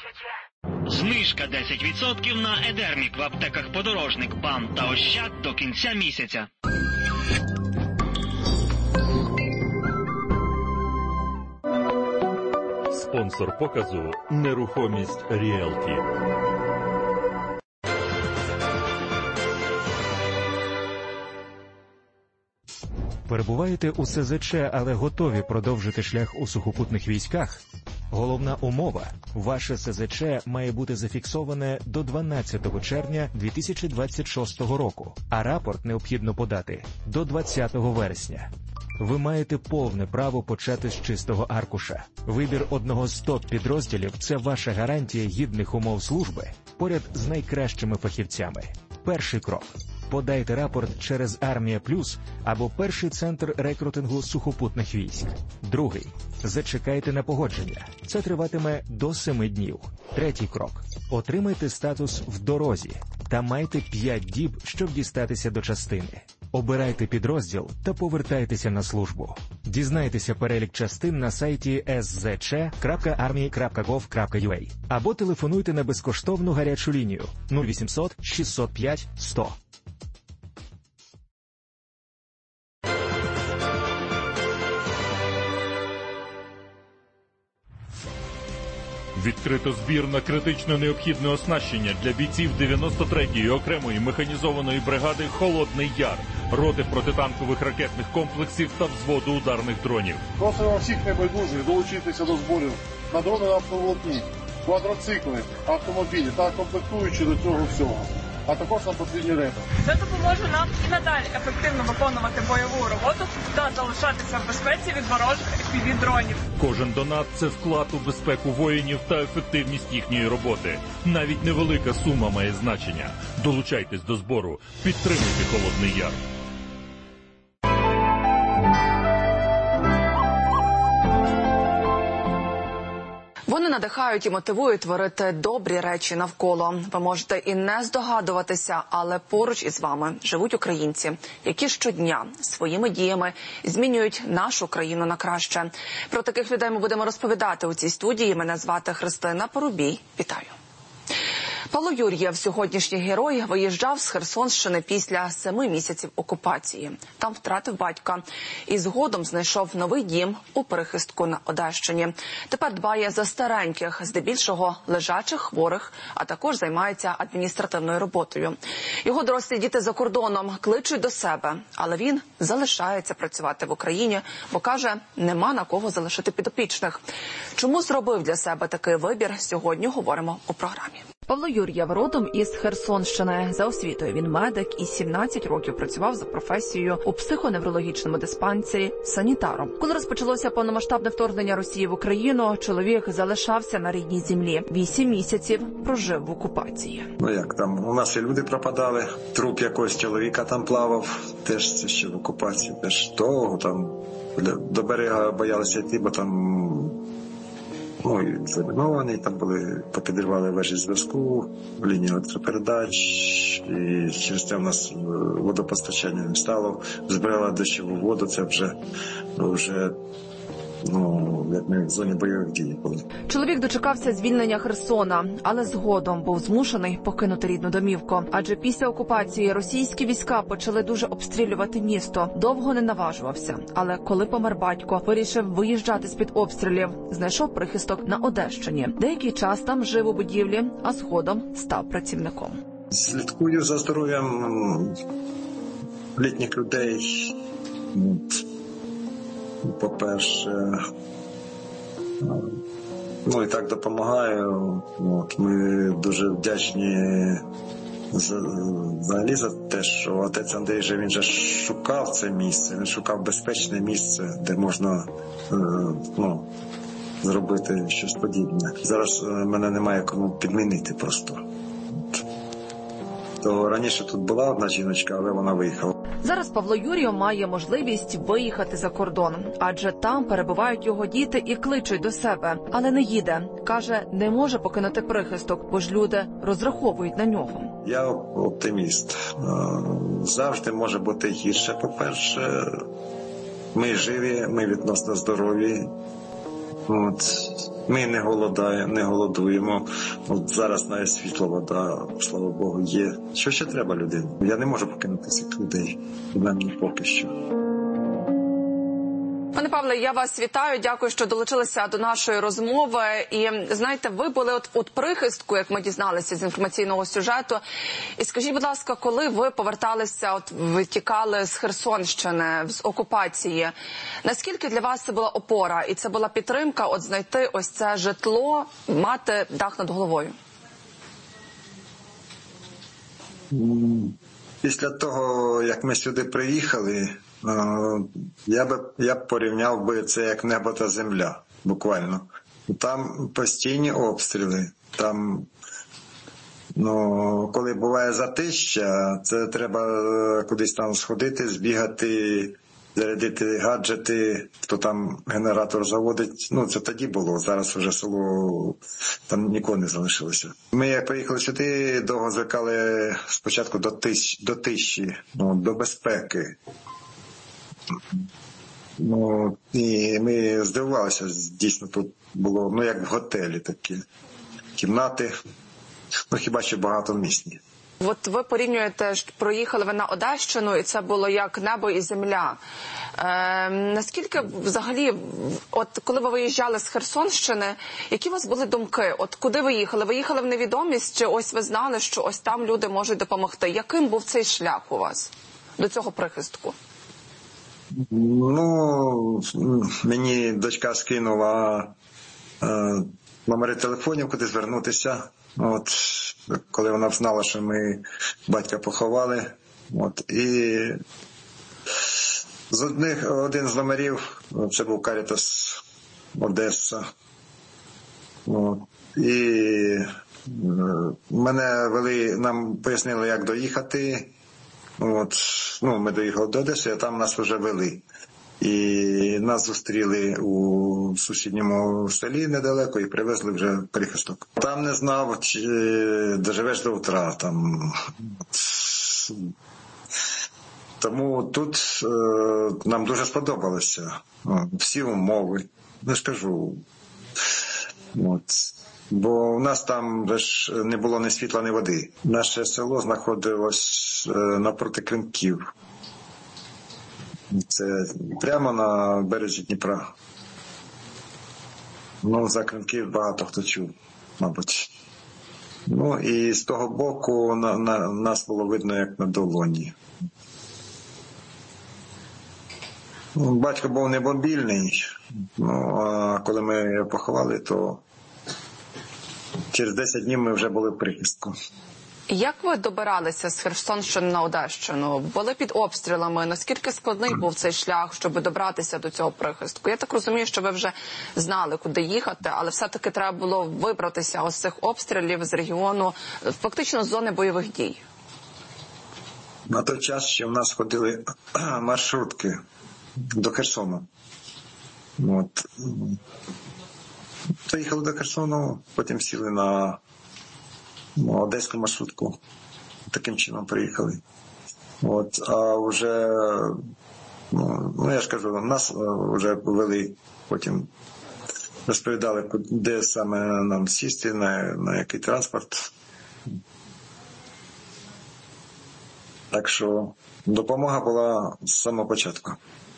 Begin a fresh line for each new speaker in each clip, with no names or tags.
Знижка 10% на Едермік в аптеках Подорожник, БАМ та Ощад до кінця місяця.
Спонсор показу «Нерухомість Ріелті».
Перебуваєте у СЗЧ, але готові продовжити шлях у сухопутних військах? Головна умова – ваше СЗЧ має бути зафіксоване до 12 червня 2026 року, а рапорт необхідно подати до 20 вересня. Ви маєте повне право почати з чистого аркуша. Вибір одного з топ-підрозділів – це ваша гарантія гідних умов служби поряд з найкращими фахівцями. Перший крок – подайте рапорт через Армія Плюс або перший центр рекрутингу сухопутних військ. Другий – зачекайте на погодження. Це триватиме до 7 днів. Третій крок – отримайте статус в дорозі та майте 5 діб, щоб дістатися до частини. Обирайте підрозділ та повертайтеся на службу. Дізнайтеся перелік частин на сайті szc.army.gov.ua або телефонуйте на безкоштовну гарячу лінію 0800 605 100.
Відкрито збір на критично необхідне оснащення для бійців 93-ї окремої механізованої бригади «Холодний Яр», роти протитанкових ракетних комплексів та взводу ударних дронів.
Просимо всіх небайдужих долучитися до зборів на дрони на автоволокні, квадроцикли, автомобілі та комплектуючі до цього всього. А також нам потрібні репи.
Це допоможе нам і надалі ефективно виконувати бойову роботу та залишатися в безпеці від ворожих FPV-дронів.
Кожен донат – це вклад у безпеку воїнів та ефективність їхньої роботи. Навіть невелика сума має значення. Долучайтесь до збору. Підтримуйте «Холодний Яр».
Вони надихають і мотивують творити добрі речі навколо. Ви можете і не здогадуватися, але поруч із вами живуть українці, які щодня своїми діями змінюють нашу країну на краще. Про таких людей ми будемо розповідати у цій студії. Мене звати Христина Порубій. Вітаю. Павло Юр'єв, сьогоднішній герой, виїжджав з Херсонщини після 7 місяців окупації. Там втратив батька і згодом знайшов новий дім у прихистку на Одещині. Тепер дбає за стареньких, здебільшого лежачих, хворих, а також займається адміністративною роботою. Його дорослі діти за кордоном кличуть до себе, але він залишається працювати в Україні, бо каже, нема на кого залишити підопічних. Чому зробив для себе такий вибір, сьогодні говоримо у програмі. Павло Юр'єв родом із Херсонщини. За освітою він медик і 17 років працював за професією у психоневрологічному диспансері санітаром. Коли розпочалося повномасштабне вторгнення Росії в Україну, чоловік залишався на рідній землі. 8 місяців прожив в окупації.
Як там, у нас і люди пропадали, труп якогось чоловіка там плавав, теж це ще в окупації, теж того там до берега боялися йти, бо там і замінований, там були, попідрівали вежі зв'язку, лінії електропередач, і через це в нас водопостачання не стало. Збирала дощову воду, це вже як ми в зоні бойових дій були.
Чоловік дочекався звільнення Херсона, але згодом був змушений покинути рідну домівку. Адже після окупації російські війська почали дуже обстрілювати місто. Довго не наважувався. Але коли помер батько, вирішив виїжджати з-під обстрілів. Знайшов прихисток на Одещині. Деякий час там жив у будівлі, а згодом став працівником.
Слідкую за здоров'ям літніх людей. По-перше, і так допомагаю. Ми дуже вдячні взагалі за те, що отець Андрій же, він же шукав це місце, він шукав безпечне місце, де можна зробити щось подібне. Зараз мене немає кому підмінити просто. То раніше тут була одна жіночка, але вона виїхала.
Зараз Павло Юр'єв має можливість виїхати за кордон, адже там перебувають його діти і кличуть до себе, але не їде. Каже, не може покинути прихисток, бо ж люди розраховують на нього.
Я оптиміст. Завжди може бути гірше, по-перше. Ми живі, ми відносно здорові. Ми не голодуємо. Зараз навіть світло, вода, слава Богу, є. Що ще треба людині? Я не можу покинути цих людей. Принаймні поки що.
Пане Павле, я вас вітаю. Дякую, що долучилися до нашої розмови. І, знаєте, ви були у прихистку, як ми дізналися з інформаційного сюжету. І скажіть, будь ласка, коли ви поверталися, ви тікали з Херсонщини, з окупації, наскільки для вас це була опора і це була підтримка, знайти ось це житло, мати дах над головою?
Після того, як ми сюди приїхали, я б порівняв би це як небо та земля, буквально. Там постійні обстріли, там, коли буває затища, це треба кудись там сходити, збігати, зарядити гаджети, хто там генератор заводить. Це тоді було, зараз вже село, там нікого не залишилося. Ми, як приїхали сюди, довго звикали спочатку до тиші, до безпеки. І ми здивувалися, дійсно тут було, як в готелі такі кімнати, хіба що багатомісні.
От ви порівнюєте, що проїхали ви на Одещину, і це було як небо і земля. Наскільки взагалі, коли ви виїжджали з Херсонщини, які у вас були думки? Куди ви їхали? Ви їхали в невідомість, чи ось ви знали, що ось там люди можуть допомогти? Яким був цей шлях у вас до цього прихистку?
Мені дочка скинула номери телефонів, куди звернутися. Коли вона знала, що ми батька поховали. І один з номерів, це був Карітас Одеса. І мене вели, нам пояснили, як доїхати. Ми доїхали до Одеси, а там нас вже вели. І нас зустріли у сусідньому селі недалеко і привезли вже в прихисток. Там не знав, чи доживеш до утра. Тому тут нам дуже сподобалося. Всі умови. Не скажу. Бо у нас там не було ні світла, ні води. Наше село знаходилось навпроти Клинків. Це прямо на березі Дніпра. За Клинків багато хто чув, мабуть. І з того боку нас було видно як на долоні. Батько був не бомбільний, а коли ми його поховали, то через 10 днів ми вже були в прихистку.
Як ви добиралися з Херсонщини на Одещину? Були під обстрілами. Наскільки складний був цей шлях, щоб добратися до цього прихистку? Я так розумію, що ви вже знали, куди їхати, але все-таки треба було вибратися ось з цих обстрілів з регіону, фактично з зони бойових дій.
На той час ще в нас ходили маршрутки до Херсону. Приїхали до Херсону, потім сіли на одеську маршрутку. Таким чином приїхали. А вже, я ж кажу, нас вже вели, потім розповідали, де саме нам сісти, на який транспорт. Так що допомога була з самого початку.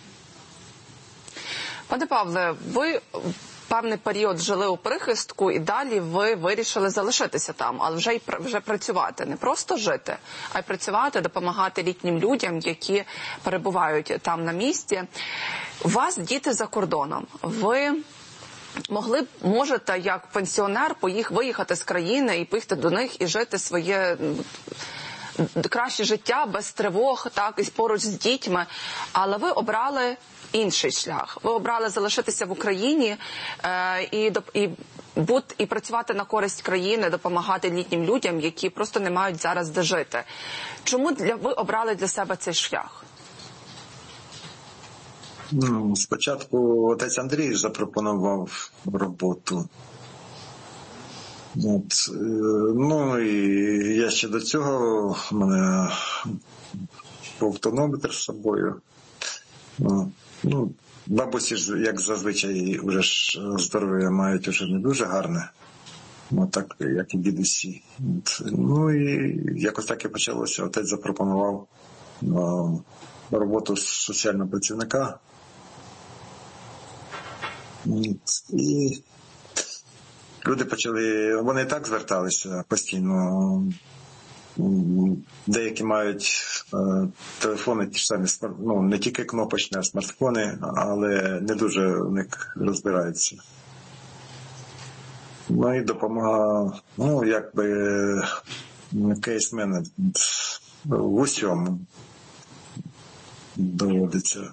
Пане Павле, ви певний період жили у прихистку і далі ви вирішили залишитися там, але вже працювати. Не просто жити, а й працювати, допомагати літнім людям, які перебувають там на місці. У вас діти за кордоном. Ви можете, як пенсіонер, виїхати з країни і поїхати до них і жити своє краще життя без тривог, так, і поруч з дітьми. Але ви обрали інший шлях. Ви обрали залишитися в Україні і працювати на користь країни, допомагати літнім людям, які просто не мають зараз де жити. Чому ви обрали для себе цей шлях?
Спочатку отець Андрій запропонував роботу. І я ще до цього, в мене був тонометр з собою. Ну, бабусі ж, як зазвичай, вже ж здоров'я мають уже не дуже гарне. Так, як і дідусі. Ну і якось так і почалося. Отець запропонував роботу соціального працівника. І люди почали, вони і так зверталися постійно. Деякі мають телефони ті ж самі, ну, не тільки кнопочні, а смартфони, але не дуже в них розбираються. Ну і допомога, ну, якби кейс-менеджмент в усьому доводиться.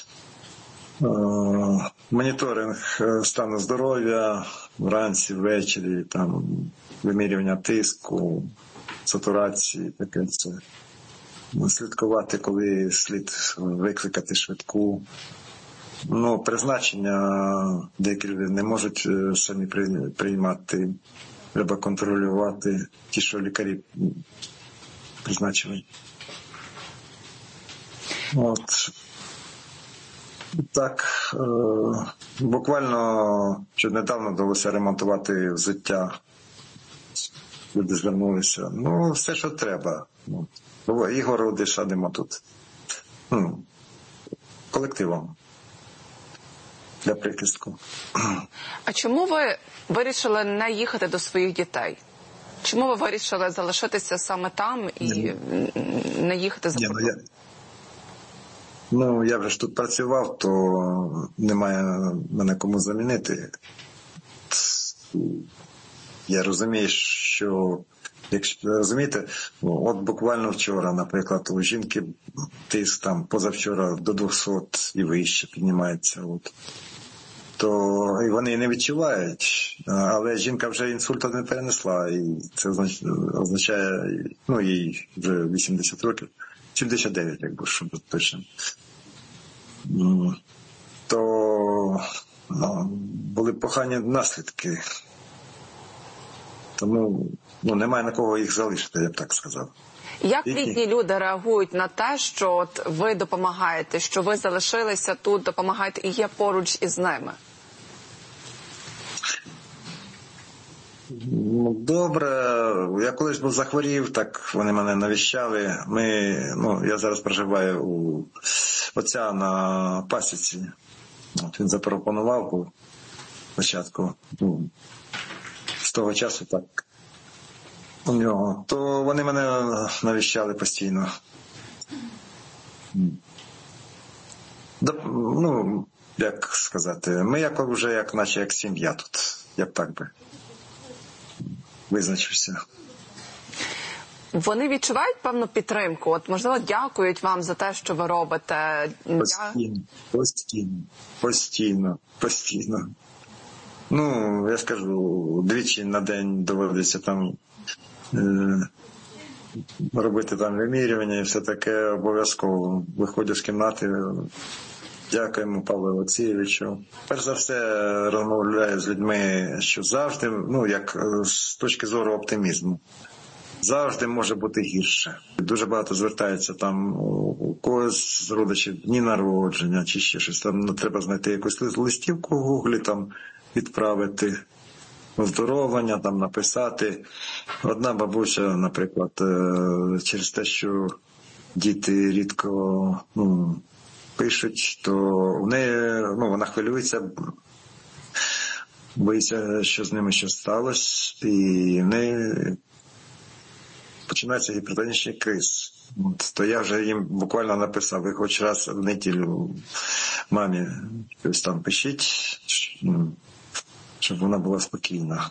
Моніторинг стану здоров'я вранці, ввечері, там, вимірювання тиску, сатурації, таке це. Слідкувати, коли слід викликати швидку. Ну, призначення деякі люди не можуть самі приймати. Треба контролювати ті, що лікарі призначили. Так, буквально недавно вдалося ремонтувати взуття. Люди звернулися. Ну, все, що треба. Ігор Одиша нема тут. Колективом. Для прихистку.
А чому ви вирішили не їхати до своїх дітей? Чому ви вирішили залишитися саме там і не їхати за кордон?
Я вже ж тут працював, то немає мене кому замінити. Я розумію, що, якщо розумієте, от буквально вчора, наприклад, у жінки тиск там позавчора до 200 і вище піднімається. То і вони не відчувають, але жінка вже інсульту не перенесла, і це означає, ну, їй вже 80 років, 79, якби, щоб бути точним. То були погані наслідки. Тому немає на кого їх залишити, я б так сказав.
Як рідні люди реагують на те, що от ви допомагаєте, що ви залишилися тут, допомагаєте і є поруч із ними?
Добре. Я колись був захворів, так вони мене навіщали. Я зараз проживаю у отця на пасіці. Він запропонував був спочатку. З того часу так у нього. То вони мене навіщали постійно. Як сказати, ми вже наче як сім'я тут. Я б так би визначився.
Вони відчувають певну підтримку? От, можливо, дякують вам за те, що ви робите? Постійно. Я скажу, двічі на день доводиться там робити там вимірювання і все таке обов'язково. Виходжу з кімнати, дякуємо Павлу Олексійовичу. Перш за все розмовляю з людьми, що завжди, як з точки зору оптимізму, завжди може бути гірше. Дуже багато звертається там у когось з родичів дні народження чи ще щось. Там треба знайти якусь листівку в Гуглі, там відправити оздоровлення, там написати. Одна бабуся, наприклад, через те, що діти рідко пишуть, то в неї, вона хвилюється, боїться, що з ними щось сталося, і в неї починається гіпертонічний криз. То я вже їм буквально написав, ви хоч раз в неділю мамі щось там пишіть, щоб вона була спокійна.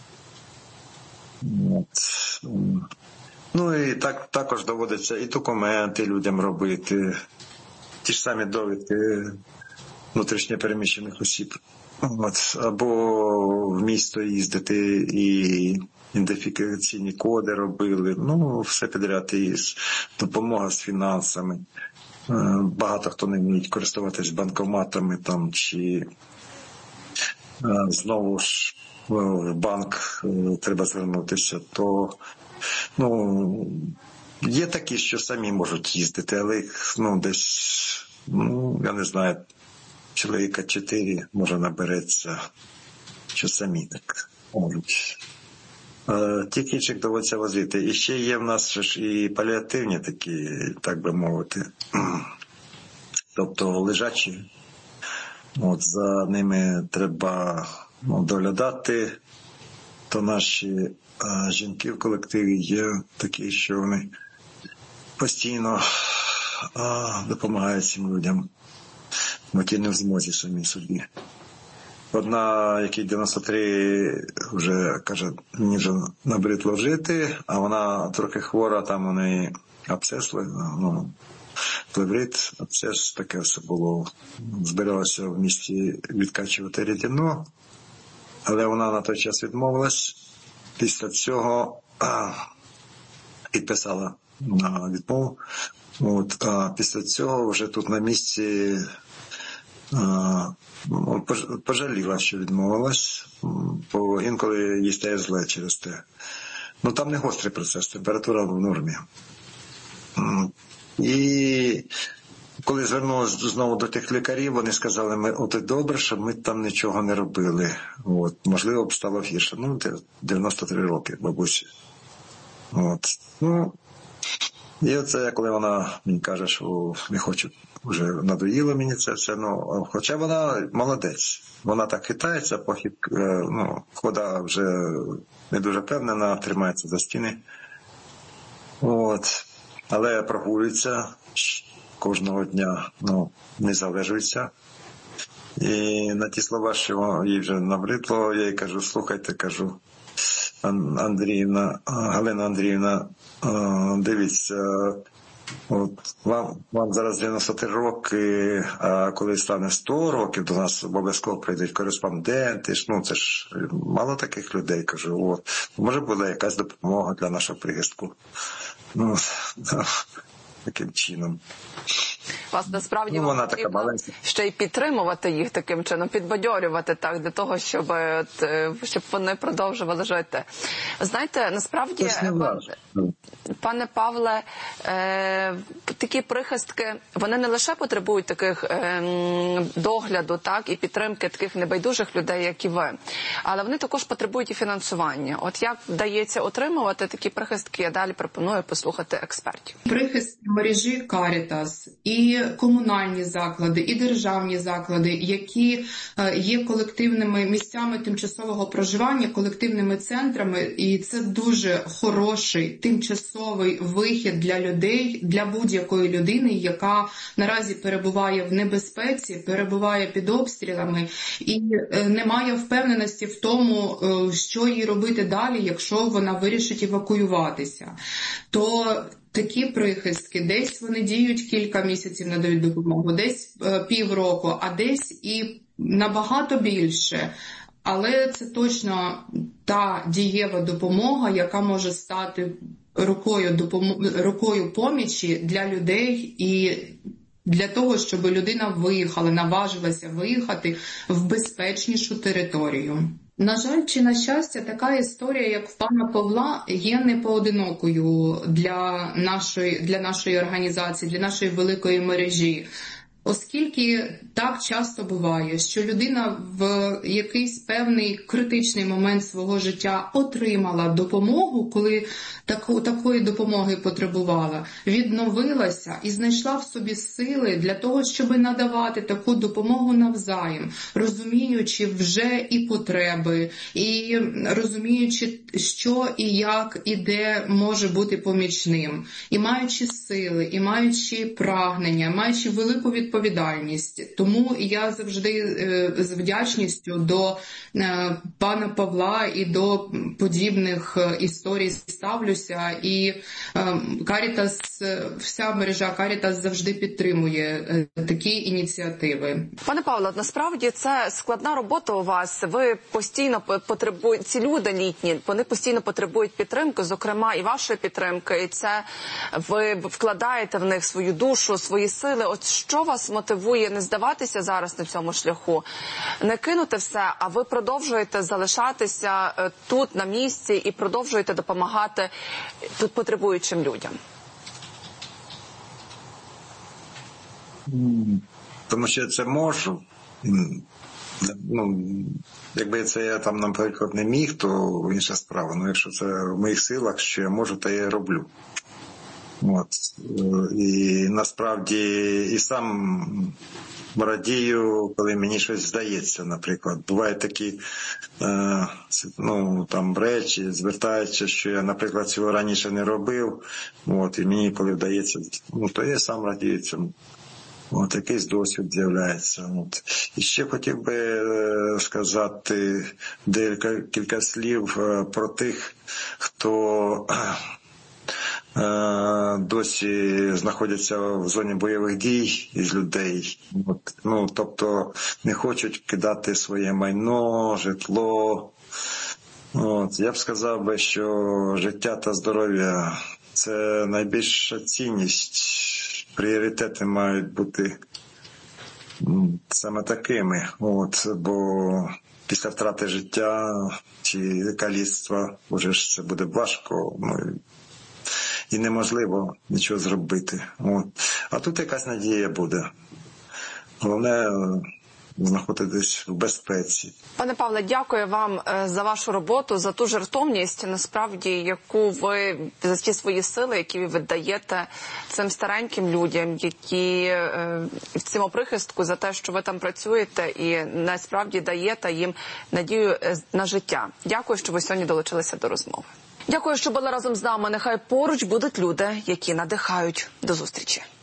І також доводиться і документи людям робити, ті ж самі довідки внутрішньо переміщених осіб. Або в місто їздити і ідентифікаційні коди робили. Все підряд, і допомога з фінансами. Багато хто не вміє користуватись банкоматами там, чи знову ж в банк треба звернутися. То, є такі, що самі можуть їздити, але їх десь
я не знаю, чоловіка 4, може, набереться, що самі так можуть. Тільки інших доводиться возити. І ще є в нас і паліативні такі, так би мовити, тобто лежачі. За ними треба доглядати. То наші жінки в колективі є такі, що вони постійно допомагають цим людям, бо ті не в змозі самі собі. Одна, якій 93, вже каже, мені вже набридло жити, а вона трохи хвора, там у неї абсцес, плеврит, абсцес, таке все було. Збиралася в місті відкачувати рідину, але вона на той час відмовилась. Після цього підписала на відмову. А після цього вже тут на місці пожаліла, що відмовилась, бо інколи їй стає зле через те. Там не гострий процес, температура в нормі. І коли звернулася знову до тих лікарів, вони сказали, от добре, щоб ми там нічого не робили. Можливо, б стало гірше. 93 роки, бабусі. І оце, коли вона мені каже, що не хочу, вже надоїло мені це все. Хоча вона молодець. Вона так хитається, хода вже не дуже впевнена, тримається за стіни. Але прогулюється кожного дня, не залежується. І на ті слова, що їй вже набридло, я їй кажу, слухайте, Галина Андріївна, дивіться, вам зараз 93 роки, а коли стане 100 років, до нас обов'язково прийдуть кореспонденти, це ж мало таких людей, кажу, може буде якась допомога для нашого прихистку. Таким чином.
Вас насправді
вона потрібно
ще й підтримувати їх таким чином, підбадьорювати так, для того, щоб вони продовжували жити. Знаєте, насправді, пане Павле, такі прихистки, вони не лише потребують таких догляду, так, і підтримки таких небайдужих людей, як і ви, але вони також потребують і фінансування. Як вдається отримувати такі прихистки, я далі пропоную послухати експертів.
Прихистки мережі Карітас і комунальні заклади, і державні заклади, які є колективними місцями тимчасового проживання, колективними центрами, і це дуже хороший тимчасовий вихід для людей, для будь-якої людини, яка наразі перебуває в небезпеці, перебуває під обстрілами і не має впевненості в тому, що їй робити далі, якщо вона вирішить евакуюватися. То такі прихистки, десь вони діють кілька місяців, надають допомогу, десь півроку, а десь і набагато більше. Але це та дієва допомога, яка може стати рукою помічі для людей і для того, щоб людина виїхала, наважилася виїхати в безпечнішу територію. На жаль, чи на щастя, така історія, як в пана Павла, є непоодинокою для нашої організації, для нашої великої мережі. Оскільки так часто буває, що людина в якийсь певний критичний момент свого життя отримала допомогу, коли такої допомоги потребувала, відновилася і знайшла в собі сили для того, щоб надавати таку допомогу навзаєм, розуміючи вже і потреби, і розуміючи, що і як, і де може бути помічним, і маючи сили, і маючи прагнення, маючи велику відповідальність. Тому я завжди з вдячністю до пана Павла і до подібних історій ставлюся. І Карітас, вся мережа Карітас завжди підтримує такі ініціативи.
Пане Павло, насправді це складна робота у вас. Ви постійно потребуєте, ці люди літні, вони постійно потребують підтримки, зокрема і вашої підтримки. І це ви вкладаєте в них свою душу, свої сили. От що вас мотивує не здаватися зараз на цьому шляху, не кинути все, а ви продовжуєте залишатися тут на місці і продовжуєте допомагати тут потребуючим людям?
Тому що я це можу. Якби це я там, наприклад, не міг, то інша справа. Ну, якщо це в моїх силах, що я можу, то я роблю. І насправді і сам радію, коли мені щось здається, наприклад. Бувають такі речі, звертаються, що я, наприклад, цього раніше не робив, і мені коли вдається, то я сам радію цьому. Якийсь досвід з'являється. І ще хотів би сказати кілька слів про тих, хто досі знаходяться в зоні бойових дій із людей. Тобто не хочуть кидати своє майно, житло. Я б сказав би, що життя та здоров'я – це найбільша цінність. Пріоритети мають бути саме такими. Бо після втрати життя чи каліцтва вже ж це буде важко. І неможливо нічого зробити. А тут якась надія буде. Головне знаходитись в безпеці.
Пане Павле, дякую вам за вашу роботу, за ту жертовність, насправді, яку ви, за ті свої сили, які ви віддаєте цим стареньким людям, які в цьому прихистку, за те, що ви там працюєте і насправді даєте їм надію на життя. Дякую, що ви сьогодні долучилися до розмови. Дякую, що були разом з нами. Нехай поруч будуть люди, які надихають. До зустрічі.